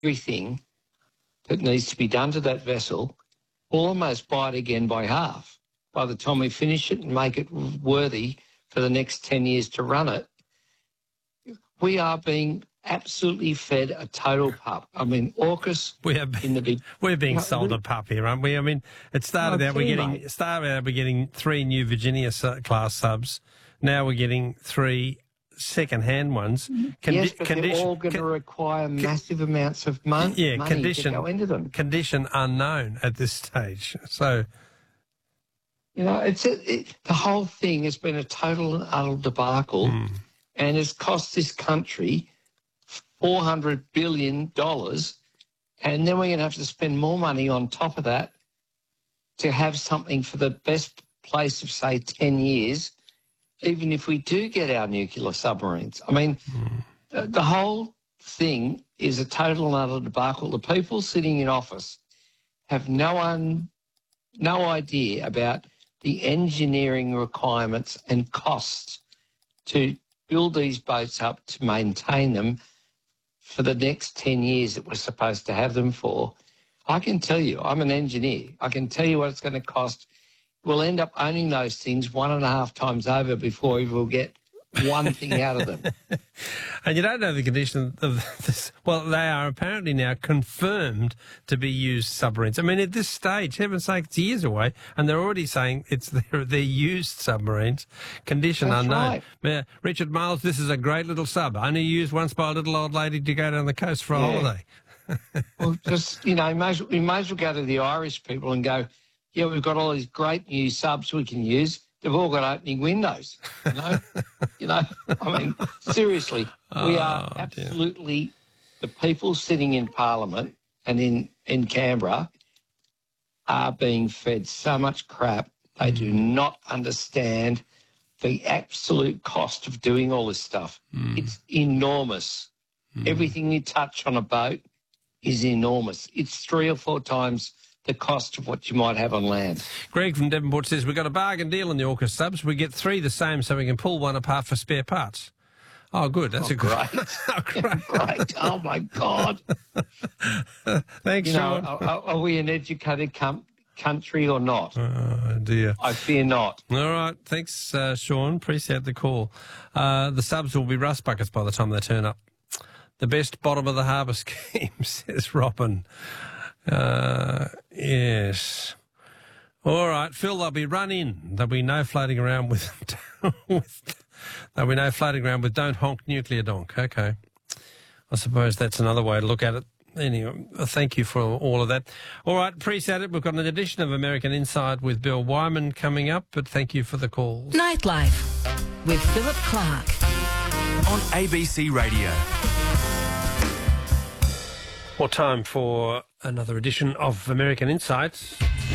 everything that needs to be done to that vessel, we'll almost buy it again by half by the time we finish it and make it worthy for the next 10 years to run it. We are being absolutely fed a total pup. I mean, AUKUS we're being sold a pup here, aren't we? I mean, it started out we're getting 3 new Virginia class subs. Now we're getting 3 second-hand ones. Yes, but they're all going to require massive amounts of money to go into them. Condition unknown at this stage. So, you know, the whole thing has been a total and utter debacle, and has cost this country $400 billion, and then we're going to have to spend more money on top of that to have something for the best place of, say, 10 years, even if we do get our nuclear submarines. I mean, the whole thing is a total and utter debacle. The people sitting in office have no idea about the engineering requirements and costs to build these boats up, to maintain them for the next 10 years that we're supposed to have them for. I can tell you, I'm an engineer. I can tell you what it's going to cost. We'll end up owning those things 1.5 times over before we will get one thing out of them. And you don't know the condition of this. Well, they are apparently now confirmed to be used submarines. I mean, at this stage, heaven's sake, it's years away, and they're already saying they're used submarines. Condition That's unknown. right. Richard Miles, this is a great little sub, only used once by a little old lady to go down the coast for a holiday. Well, just, you know, we may as well go to the Irish people and go, yeah, we've got all these great new subs we can use. They've all got opening windows, you know. I mean, seriously, we are absolutely the people sitting in Parliament and in Canberra are being fed so much crap. They do not understand the absolute cost of doing all this stuff. It's enormous. Everything you touch on a boat is enormous. It's 3 or 4 times the cost of what you might have on land. Greg from Devonport says, we've got a bargain deal on the AUKUS subs. We get 3 the same so we can pull one apart for spare parts. Oh, good. That's great. Great. Oh, my God. Thanks, Sean. Are we an educated country or not? Oh, dear. I fear not. All right. Thanks, Sean. Appreciate the call. The subs will be rust buckets by the time they turn up. The best bottom of the harbour scheme, says Robin. Yes. All right, Phil, they'll be run in. There'll be no floating around with don't honk nuclear donk. Okay. I suppose that's another way to look at it. Anyway, thank you for all of that. All right, appreciate it. We've got an edition of American Inside with Bill Wyman coming up, but thank you for the calls. Nightlife with Philip Clark on ABC Radio. Well, time for another edition of American Insights.